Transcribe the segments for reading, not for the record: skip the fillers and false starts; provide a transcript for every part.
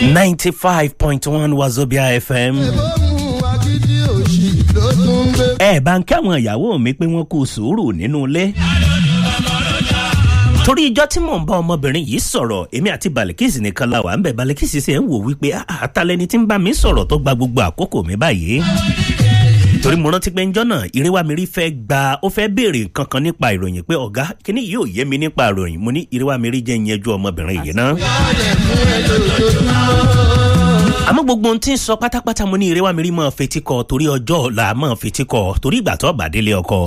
95.1 Wazobia FM. Bá ń kí àwọn ìyàwó mi pé wọ́n kú sùúrù nínú ilé. Torí ìjọ tí mò ń bá ọmọbìnrin yìí sọ̀rọ̀, èmi àti Balikisi nìkan la wà ń bẹ̀. Balikisi sì ń wò wípé àtàlẹ́ni tí ń bá mi sọ̀rọ̀ tó gba gbogbo àkókò mi báyìí. Torí mo rántí pé njọ́ náà Ìrẹwàmírí ó fẹ́ béèrè nǹkan kan nípa ìròyìn pé ọ̀gá kíní yìí ò yé mi nípa ìròyìn. Mo ní Ìrẹwàmírí jẹ́ ìyẹn ju ọmọbìnrin yìí náà. Àmọ́ gbogbo ohun tí ń sọ pátápátá mo ní Ìrẹwàmírí máa fetí kọ torí ọjọ́ ọ̀la máa fetí kọ torí ìgbà tó bá délé ọkọ.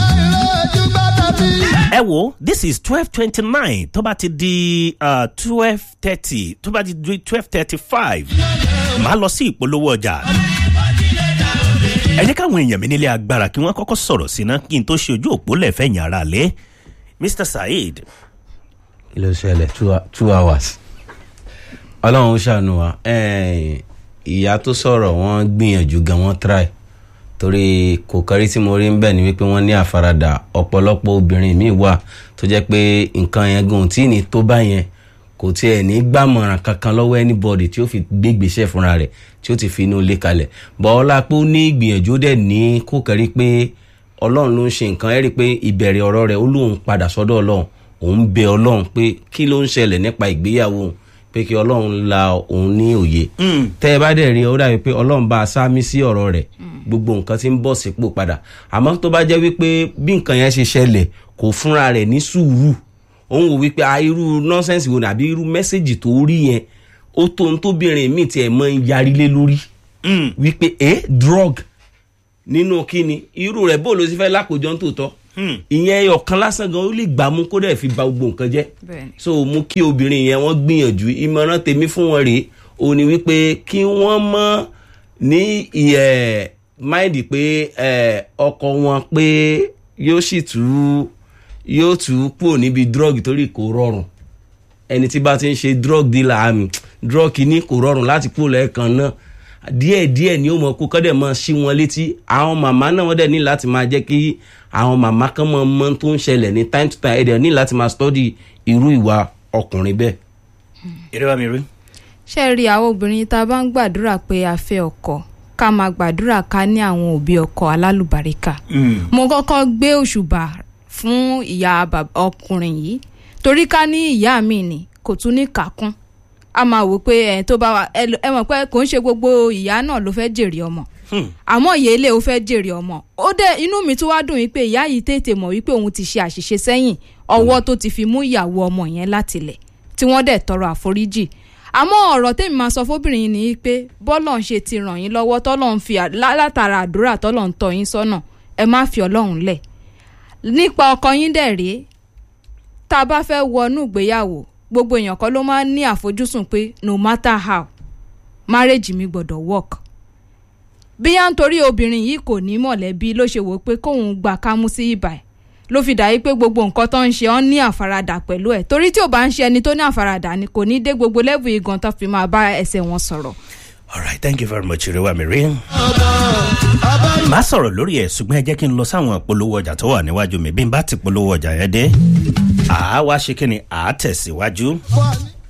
Ẹ wo, this is 12:29 tó bá ti di 12:30 tó bá ti di 12:35 màá lọ sí ìpolówó ọjà. Ẹ jẹ́ káwọn èèyàn mi nílé agbára kí wọ́n kọ́kọ́ sọ̀rọ̀ sí ná kí n tó ṣe ojú òpó lẹ́fẹ̀ẹ́ yàn ara lé. Mr. Saheed. Kí ló ṣẹlẹ̀ 2 hours. Ọlọ́run ṣàánú wa. Ìyá tó sọ̀rọ̀ wọ́n gbìyànjú gan wọ́n try. Torí kò kárí tí mo rí ń bẹ̀ ni wípé wọ́n ní àfaradà ọ̀pọ̀lọpọ̀ obìnrin míì wà tó jẹ́ pé nǹkan yẹn gan tí ní tó bá yẹn kò tiẹ̀ ní gbàmọ̀ràn kankan lọ́wọ́ anybody tí ó fi gbégbèsè fúnra rẹ̀ tí ó ti fi inú ilé kalẹ̀. Bọ́ọ̀lá pé ó ní ìgbìyànjú dẹ̀ ní kò kárí pé Ọlọ́run ló ń ṣe nǹkan ẹ̀ rí pé ìbẹ̀rẹ̀ ọ̀rọ̀ rẹ̀ ó lóun padà sọ́dọ̀ Ọlọ́run òun bẹ Ọlọ́run pé kí ló ń ṣẹlẹ̀ nípa ìgbéyàwó pé kí Ọlọ́run la òun ní òye. Tẹ́ ẹ bá dẹ̀ rí ó dàbí pé Ọlọ́run bá a sámi sí ọ̀rọ̀ rẹ̀ gbogbo nǹkan tí ń bọ̀ sípò padà. Àmọ́ tó bá jẹ́ wípé bí nǹkan yẹn ṣe ṣẹlẹ̀ kò fúnra rẹ̀ ní sùúrù òun wò wípé irú nọ́sẹ̀nsì wo nàbí irú mẹ́sẹ̀gì tó rí yẹn ó tó ń tóbìnrin míì tí ẹ̀ mọ́ ń yarí lé lórí wípé drug nínú kíni irú rẹ̀ bó ló sì fẹ́ lákòjọ́ ń tòótọ́ ìyẹn ọ̀kan lásán gan ó lè gbà mú kó dẹ̀ fi ba gbogbo nǹkan jẹ́. So mú kí obìnrin yẹn wọ́n gbìyànjú ìmọ̀ràn tèmi fún wọn rèé ó ní wípé kí wọ́n mọ̀ ní máìdì pé ọkọ wọn pé yóò tún kúrò níbi drug torí kò rọrùn. Ẹni tí bá ti ń ṣe drug dealer drug kìíní kò rọrùn láti kúrò lẹ́ẹ̀kan náà díẹ̀díẹ̀ ni ó mọ̀ kó kọ́dẹ̀ mọ́ sí wọn létí. Àwọn màmá náà wọ́n dẹ̀ ní láti máa jẹ́ kí àwọn màmá kan mọ̀ tó ń ṣẹlẹ̀ ní time to time ẹ̀dẹ̀ ní láti máa study irú ìwà ọkùnrin bẹ́ẹ̀. Ìrẹwàmírí. Ṣé rí àwọn obìnrin tá a bá ń gbàdúrà pé a fẹ́ ọkọ ká máa gbàdúrà ká ní àwọn òbí ọkọ alálùbáríkà. Mo kọ́kọ́ gbé òṣùbà fún ìyá ọkùnrin yìí torí ká ní ìyá mi ni kò tún ní kàkún. A máa wò pé tó bá wà ẹ mọ̀ pé kò ń ṣe gbogbo ìyá náà ló fẹ́ jèrè ọmọ. Àmọ́ ìyá ilé ó fẹ́ jèrè ọmọ. Ó dẹ̀ inú mi tún wá dùn wípé ìyá yìí tètè mọ̀ wípé òun ti ṣe àṣìṣe sẹ́yìn ọwọ́ tó ti fi mú ìyàwó ọmọ yẹn látilẹ̀ tí wọ́n dẹ̀ tọrọ àforíjì. Àmọ́ ọ̀rọ̀ tèmi máa sọ fóbìnrin ni pé bọ́lọ̀ ń ṣe ti ràn yín lọ́wọ́ tọ́lọ̀ ń fi látara àdúrà tọ́lọ̀ ń tọ́ yín sọ́nà ẹ má fi Ọlọ́run lẹ̀. Nípa ọkọ yín dẹ̀ rèé tá a bá fẹ́ wọnú ìgbéyàwó gbogbo èèyàn kan ló máa ń ní àfojúsùn pé no matter how marriage mi gbọ́dọ̀ work. Bí yá ń torí obìnrin yìí kò ní mọ̀lẹ́bí ló ṣe wò pé kóun gbà kámú sí ibà ẹ̀ ló fi dàí pé gbogbo nǹkan tó ń ṣe ọ́n ní àfaradà pẹ̀lú ẹ̀ torí tí ò bá ń ṣe ẹni tó ní àfaradà ni kò ní dé gbogbo level igan tó fi máa bá ẹsẹ̀ wọn sọ̀rọ̀. All right, thank you very much Ìrẹwàmírí. Màá sọ̀rọ̀ lórí ẹ̀ ṣùgbọ́n ẹ jẹ́ kí n lọ sáwọn polówó ọjà tó wà níwájú mi bí n bá ti polówó ọjà yẹn dé. Wá ṣe kí ni tẹ̀síwájú.